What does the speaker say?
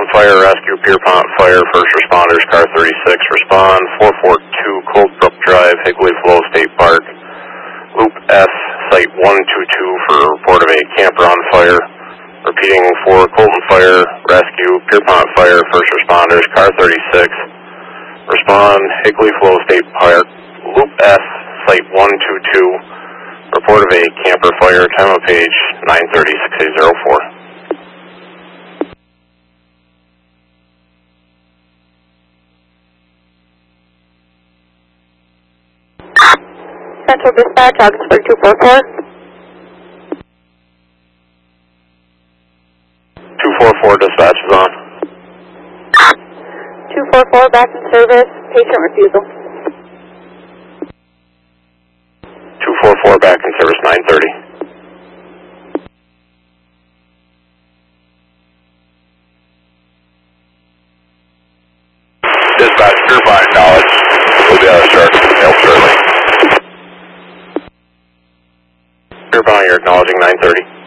Fire Rescue, Pierpont Fire, first responders, car 36, respond 442 Coldbrook Drive, Higley Flow State Park, Loop S, Site 122 for report of a camper on fire. Repeating for Colton Fire Rescue, Pierpont Fire, first responders, car 36, respond Higley Flow State Park, Loop S, Site 122, report of a camper fire, time of page 930-6804. Central Dispatch, Augsburg 244. 244 dispatch is on. 244 back in service, patient refusal. 244 back in service 930. Dispatch, Pierpont acknowledged. We'll be out of start. Help shortly. Pierpont, you're acknowledging 930.